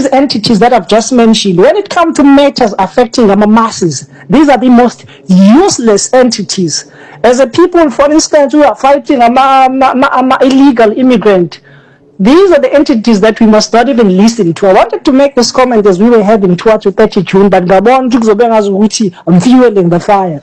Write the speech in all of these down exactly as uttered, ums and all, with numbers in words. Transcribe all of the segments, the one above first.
entities that I've just mentioned, when it comes to matters affecting our masses, these are the most useless entities. As a people, for instance, who are fighting an illegal immigrant, these are the entities that we must not even listen to. I wanted to make this comment as we were heading towards the thirtieth of June, but I'm fueling the fire.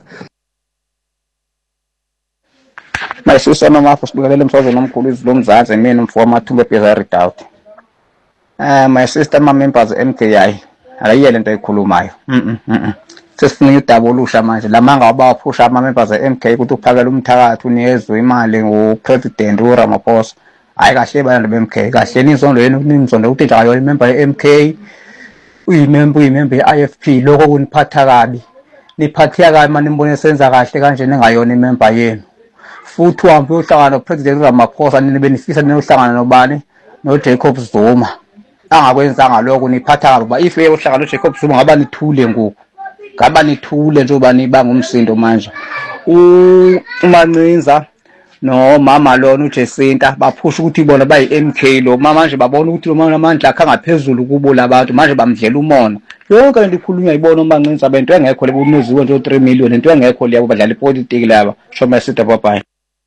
My sister, no matter what, I'm sorry, I'm calling them Zaz and men for my two repeats out. My sister, my members, M K I, I yell and I call my. Just new tabulusha manje la manga abaphusha ama members e-M K ukuthi uphakela umthakathi unikezwe imali ngupresident uRamaphosa hayi kahle bana be-M K kahle nizondo yenu nizondo ukuthi nje ayo imember ye-M K uyimember uyimember ye-I F P lokho kuniphatha kabi niphatheka kabi manje nimbone senza kahle kanje ningayona imember yenu futhi uhambe uyohlangana nopresident uRamaphosa nibe nifisa niyohlangana nobani noJacob Zuma angakwenzanga lokho niphatha kabi ba if uyohlangana noJacob Zuma ngaba nithule ngoku ngaba nithule njengoba niba ngumsindo manje uMancinza no mama lona uJesinta baphusha ukuthi ibona bayi-M K lo mama manje babona ukuthi lo amandla akha ngaphezulu kubo labantu manje bamdlela umona yonke lento ikhulunywa ibona uMancinza bento engekho lebo unuziwe nje three million into engekho liyabo badlala ipolitiki laba shoma sida bye.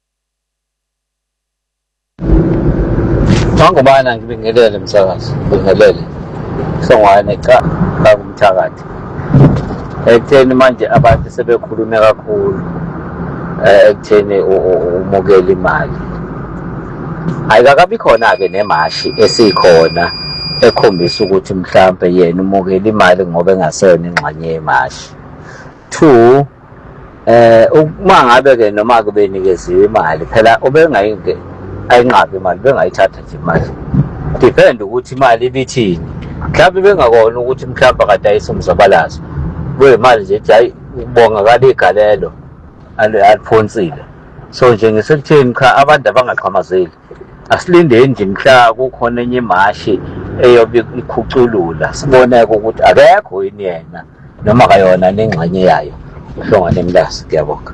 Ngubana ngibingelele msakazi ngibingelele songwane cha ngumthakathi ekutheni manje abantu sebekhulume kakhulu ekutheni umukela imali ayikakabi khona ke nemashi esikhona ekhombisa ukuthi mhlambe yena umukela imali ngoba engasona ingxenye yemashi two eh uma ngabe ke noma kube nikeziwe imali phela ubengayike ayinqabe imali bengayithatha nje imali depend ukuthi imali ibithini mhlawumbe bengakona ukuthi mhlawumbe akadayisa umzabalazo kwemali nje hayi ubonga kale igalelo aliphonsile so nje ngisekutheni cha abantu abangaqhamazeli asilindeni nje mhla kukhona enye imashi eyobe ikhuculula siboneke ukuthi akekho yini yena noma kayona nengxenye yayo uhlongane emlasi ngiyabonga.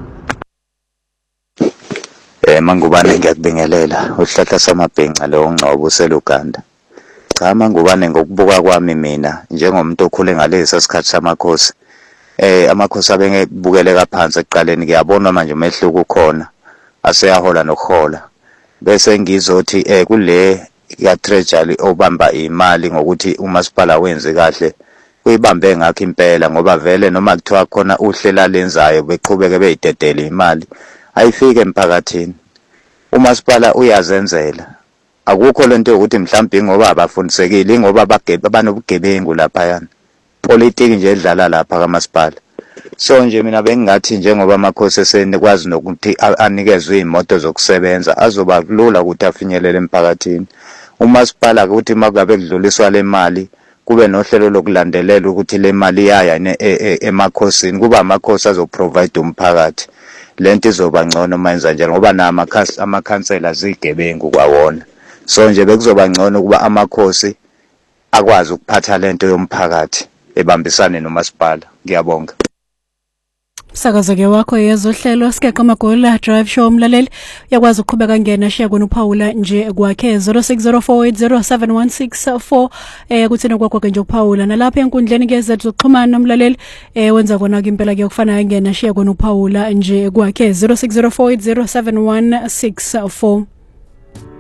Eh Mangubane ngiyakubingelela uhlahla samabhenca lo ongcobo useluganda cha Mangubane ngokubuka kwami mina njengomuntu okhule ngalesi sikhathi samakhosi eh amakhosi abengebukeleka phansi ekuqaleni ngiyabona manje umehluko ukhona aseyahola nokuhola bese ngizothi eh kule ya treasury obamba imali ngokuthi umasipala wenze kahle uyibambe ngakho impela ngoba vele noma kuthiwa khona uhlela lenzayo beqhubeke beyidedele imali ayifike emphakathini umasipala uyazenzela akukho lento ukuthi mhlawumbe ngoba abafundisekile ngoba bagebe banobugebengu lapha yana politiki nje edlala lapha kamasipala so nje mina bengingathi njengoba amakhosi esenikwazi nokuthi anikezwe imoto zokusebenza azoba kulula ukuthi afinyelele emphakathini umasipala ukuthi magabe kudluliswa le mali kube nohlelo lokulandelela ukuthi le mali yaya emakhosini kuba amakhosi azoprovide umphakathi lento izoba ngcono manje nje ngoba nama amakhansela zigebengu kwawona so nje bekuzoba ngcono kuba amakhosi akwazi ukuphatha lento yomphakathi ebambisane nomasipala ngiyabonga. Sakazeke wakho yezohlelo Sikeka Magola Drive Show umlaleli yakwazi ukuqhubeka ngena shiya kona uPaula nje kwakhe zero six zero four eight zero seven one six four eh kuthina kwakho ke nje uPaula nalapha enkundleni ke zethu zokuxhumana nomlaleli eh wenza kona ke impela ke ukufana ngena shiya kona uPaula nje kwakhe zero six zero four eight zero seven one six four.